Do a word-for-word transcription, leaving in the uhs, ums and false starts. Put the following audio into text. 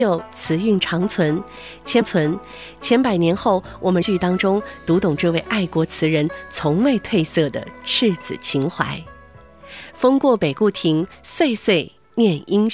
有词韵长存，千存千百年后，我们剧当中读懂这位爱国词人从未褪色的赤子情怀。风过北固亭，岁岁念英雄。